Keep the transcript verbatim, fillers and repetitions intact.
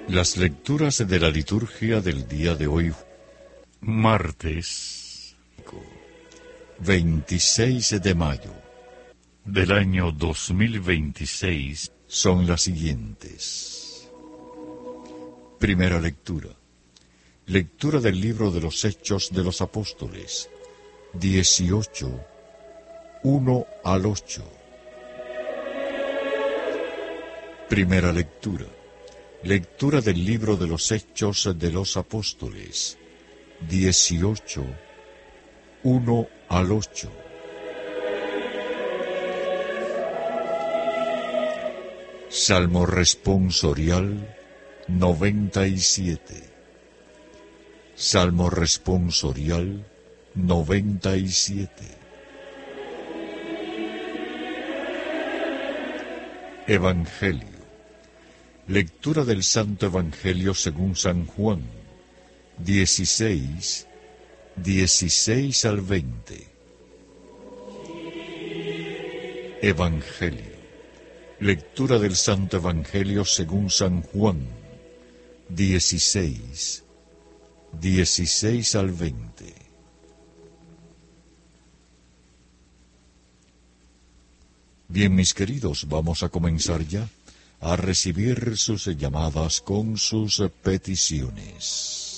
Las lecturas de la liturgia del día de hoy, martes veintiséis de mayo del año dos mil veintiséis, son las siguientes. Primera lectura. Lectura del libro de los Hechos de los Apóstoles, dieciocho, uno al ocho. Primera lectura. Lectura del libro de los Hechos de los Apóstoles, dieciocho, uno al ocho. Salmo responsorial noventa y siete. Salmo responsorial noventa y siete. Evangelio. Lectura del Santo Evangelio según San Juan, dieciséis, dieciséis al veinte. Evangelio. Lectura del Santo Evangelio según San Juan, dieciséis, dieciséis al veinte. Bien, mis queridos, vamos a comenzar ya a recibir sus llamadas con sus peticiones.